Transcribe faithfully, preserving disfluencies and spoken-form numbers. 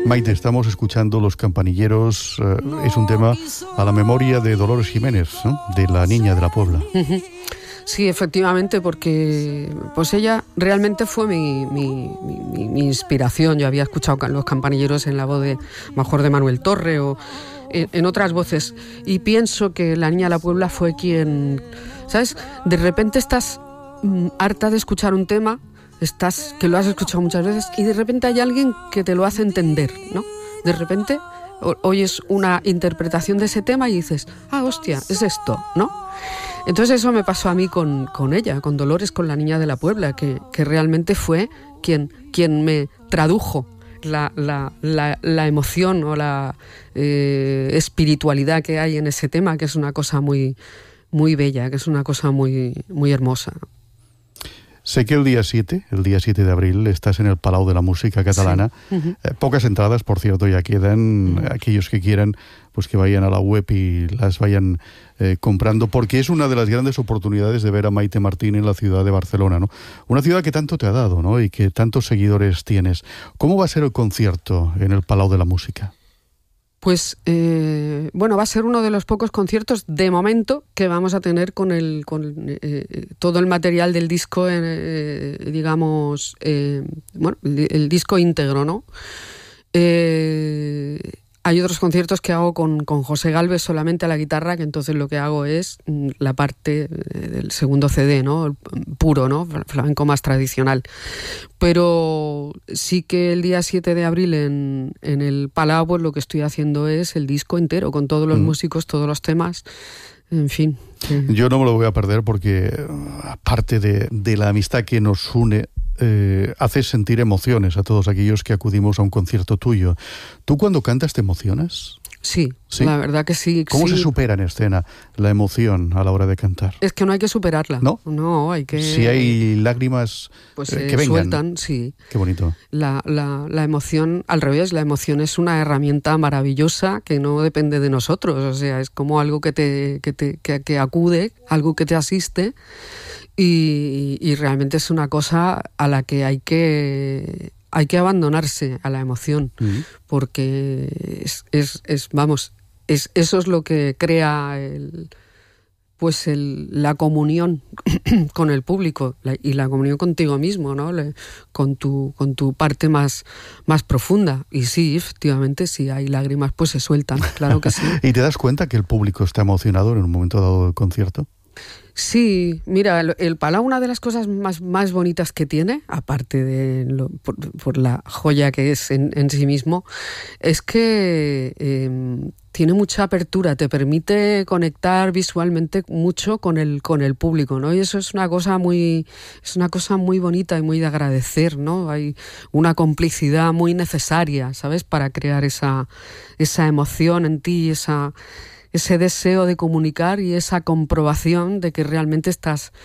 Maite, estamos escuchando Los Campanilleros. Eh, es un tema a la memoria de Dolores Jiménez, ¿no? De la Niña de la Puebla. Sí, efectivamente, porque pues ella realmente fue mi, mi, mi, mi inspiración. Yo había escuchado Los Campanilleros en la voz de, mejor de Manuel Torre o en, en otras voces, y pienso que la Niña de la Puebla fue quien, ¿sabes? De repente estás mm, harta de escuchar un tema, estás que lo has escuchado muchas veces, y de repente hay alguien que te lo hace entender, ¿no? De repente o, oyes una interpretación de ese tema y dices, ah, hostia, es esto, ¿no? Entonces eso me pasó a mí con, con ella, con Dolores, con la Niña de la Puebla, que, que realmente fue quien, quien me tradujo la, la, la, la emoción o la eh, espiritualidad que hay en ese tema, que es una cosa muy, muy bella, que es una cosa muy, muy hermosa. Sé que el día siete, el día siete de abril, estás en el Palau de la Música Catalana. Sí. Uh-huh. Eh, pocas entradas, por cierto, ya quedan. Uh-huh. Aquellos que quieran, pues que vayan a la web y las vayan eh, comprando, porque es una de las grandes oportunidades de ver a Maite Martín en la ciudad de Barcelona, ¿no? Una ciudad que tanto te ha dado, ¿no? Y que tantos seguidores tienes. ¿Cómo va a ser el concierto en el Palau de la Música? Pues, eh, bueno, va a ser uno de los pocos conciertos de momento que vamos a tener con el con eh, todo el material del disco, eh, digamos, eh, bueno, el, el disco íntegro, ¿no? Eh, hay otros conciertos que hago con, con José Gálvez solamente a la guitarra, que entonces lo que hago es la parte del segundo C D, ¿no? El puro, ¿no? Flamenco más tradicional. Pero sí que el día siete de abril en, en el Palau, pues lo que estoy haciendo es el disco entero, con todos los mm. músicos, todos los temas, en fin. Sí. Yo no me lo voy a perder porque, aparte de, de la amistad que nos une, Eh, haces sentir emociones a todos aquellos que acudimos a un concierto tuyo. ¿Tú cuando cantas te emocionas? Sí, ¿sí? La verdad que sí. ¿Cómo sí. se supera en escena la emoción a la hora de cantar? Es que no hay que superarla. ¿No? No, hay que... Si hay lágrimas pues, eh, eh, que vengan. Sueltan, sí. Qué bonito. La, la, la emoción, al revés, la emoción es una herramienta maravillosa que no depende de nosotros. O sea, es como algo que te, que te que, que acude, algo que te asiste. Y, y realmente es una cosa a la que hay que hay que abandonarse a la emoción, uh-huh. porque es, es, es vamos es eso es lo que crea el, pues el, la comunión con el público la, y la comunión contigo mismo, ¿no? Le, con tu con tu parte más más profunda. Y sí, efectivamente, si hay lágrimas, pues se sueltan, claro que sí. ¿Y te das cuenta que el público está emocionado en un momento dado del concierto? Sí, mira, el, el Palau, una de las cosas más, más bonitas que tiene, aparte de lo, por, por la joya que es en, en sí mismo, es que eh, tiene mucha apertura, te permite conectar visualmente mucho con el, con el público, ¿no? Y eso es una cosa muy, es una cosa muy bonita y muy de agradecer, ¿no? Hay una complicidad muy necesaria, ¿sabes? Para crear esa, esa emoción en ti, esa... ese deseo de comunicar y esa comprobación de que realmente estás